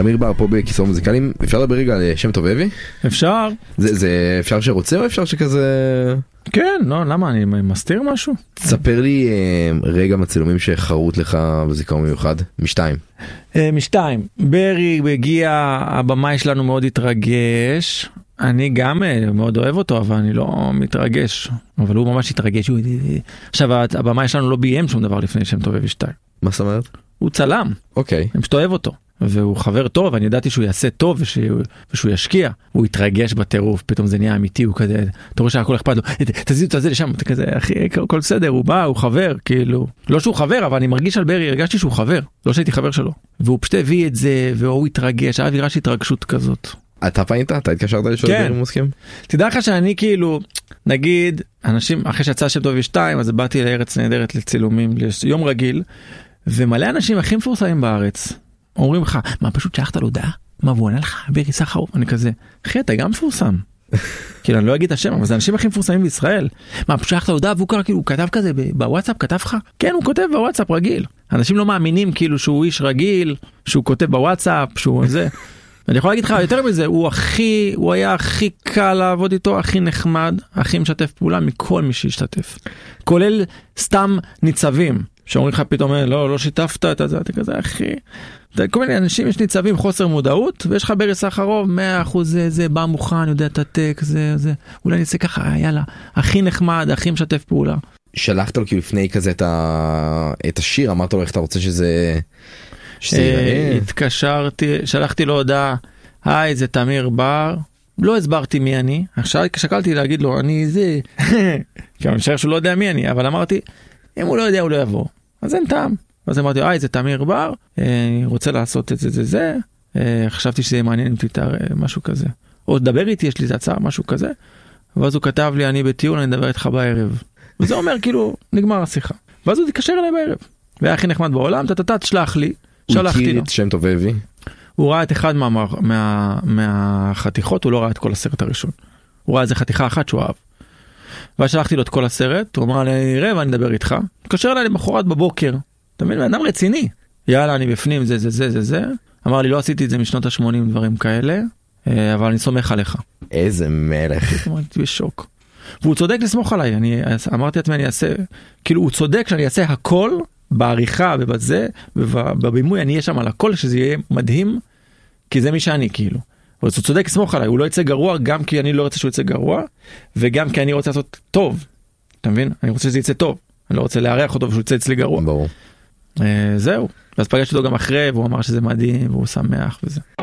תמיר בר פה בכיסאות מוזיקליים, אפשר לדבר רגע על שם טוב אבי? אפשר. זה אפשר שרוצה או אפשר שכזה... כן, לא, למה? אני מסתיר משהו? תספר לי רגע מהצילומים שחרוט לך בזיכרון מיוחד, משתיים. משתיים. ברי הגיע, הבמאי שלנו מאוד התרגש. אני גם מאוד אוהב אותו, אבל אני לא מתרגש. אבל הוא ממש התרגש. עכשיו, הבמאי שלנו לא ביים שום דבר לפני שם טוב אבי 2. מה זאת אומרת? הוא צלם. אוקיי. אני פשוט אוהב אותו. והוא חבר טוב, אני ידעתי שהוא יעשה טוב ושהוא ישקיע. הוא יתרגש בטירוף, פתאום זה נהיה אמיתי, הוא כזה, אתה רואה שהכל אכפת לו, תזיז אותו לשם, אתה כזה, אחי, הכל בסדר, הוא בא, הוא חבר, כאילו, לא שהוא חבר, אבל אני מרגיש על ברי, הרגשתי שהוא חבר, לא שהייתי חבר שלו. והוא פשוט הביא את זה, והוא התרגש, האווירה של התרגשות כזאת. אתה פנית? אתה התקשרת לשאול ברי מוסכים? תדע לך שאני כאילו, נגיד, אנשים, אחרי שיצא שם טוב 2, אז באתי לארץ נהדרת לצילומים, ליום רגיל, ומלא אנשים הכי מפורסמים בארץ אומרים לך, מה פשוט שלחת לו הודעה? מה והוא ענה לך? ברי סחרוף. אני כזה, אחי, אתה גם מפורסם. כאילו, אני לא אגיד את השם, אבל זה אנשים הכי מפורסמים בישראל. מה, פשוט שלחת לו הודעה והוא כאילו, הוא כתב כזה בוואטסאפ, כתב לך? כן, הוא כותב בוואטסאפ רגיל. אנשים לא מאמינים כאילו שהוא איש רגיל, שהוא כותב בוואטסאפ, שהוא זה. אני יכול להגיד לך יותר מזה, הוא היה הכי קל לעבוד איתו, הכי נחמד, הכי משתף פעולה מכל מי שהשתתף. כולל סתם ניצבים. שאומרים לך פתאום, לא שיתפת את זה, אתה כזה, אחי. כל מיני אנשים, יש ניצבים חוסר מודעות, ויש לך ברי סחרוף, 100% זה בא מוכן, יודע את הטק, זה. אולי נעשה ככה, יאללה, הכי נחמד, הכי משתף פעולה. שלחת לו כאילו לפני כזה את השיר, אמרת לו איך אתה רוצה שזה... התקשרתי, שלחתי לו הודעה, היי, זה תמיר בר, לא הסברתי מי אני, עכשיו שקלתי להגיד לו, אני זה, כי אני חושב שהוא לא יודע מי אני, אבל אמרתי, אם הוא לא יודע, הוא לא יבוא. אז אין טעם. אז אמרתי, זה תמיר בר, אני רוצה לעשות את זה, חשבתי שזה מעניין אם תתאר משהו כזה. או דבר איתי, יש לי את הצעה, משהו כזה. ואז הוא כתב לי, אני בטיול, אני אדבר איתך בערב. וזה אומר, כאילו, נגמר השיחה. ואז הוא תתקשר אליי בערב. והיה הכי נחמד בעולם, תשלח לי, שלחתי לו. הוא הכיר את שם טוב אבי? הוא ראה את אחד מהחתיכות, הוא לא ראה את כל הסרט הראשון. הוא ראה איזה חתיכה אחת שהוא אהב. ואז שלחתי לו את כל הסרט, הוא אמר לי, רב, אני אדבר איתך. התקשר אליי למחרת בבוקר. אתה מבין, אדם רציני. יאללה, אני בפנים, זה. אמר לי, לא עשיתי את זה משנות ה-80, דברים כאלה, אבל אני סומך עליך. איזה מלך. הייתי בשוק. והוא צודק לסמוך עליי. אמרתי לעצמי, אני אעשה, כאילו, הוא צודק שאני אעשה הכל, בעריכה ובזה, ובבימוי, אני אהיה שם על הכל, שזה יהיה מדהים, כי זה מי שאני, כאילו. אבל הוא צודק לסמוך עליי, הוא לא יצא גרוע, גם כי אני לא רוצה שהוא יצא גרוע, וגם כי אני רוצה לעשות טוב. אתה מבין? אני רוצה שזה יצא טוב. אני לא רוצה להריח אותו ושהוא יצא אצלי גרוע. ברור. זהו. אז פגשתי אותו גם אחרי, והוא אמר שזה מדהים, והוא שמח וזה.